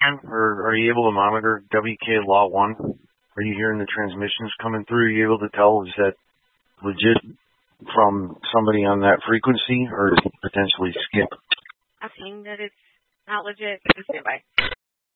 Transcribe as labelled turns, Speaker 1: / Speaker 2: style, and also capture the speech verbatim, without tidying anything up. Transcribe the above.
Speaker 1: Ken, or are you able to monitor W K Law one? Are you hearing the transmissions coming through? Are you able to tell, is that legit from somebody on that frequency, or is it potentially skip?
Speaker 2: I'm saying that it's not legit. It's